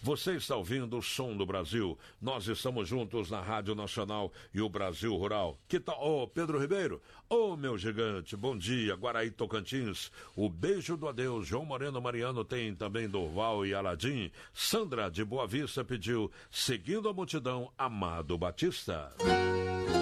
Você está ouvindo o Som do Brasil. Nós estamos juntos na Rádio Nacional e o Brasil Rural. Que tal? Ô, Pedro Ribeiro. Ô, meu gigante. Bom dia. Guaraí, Tocantins. O beijo do adeus. João Moreno Mariano tem também Dorval e Aladim. Sandra de Boa Vista pediu Seguindo a Multidão, Amado Batista.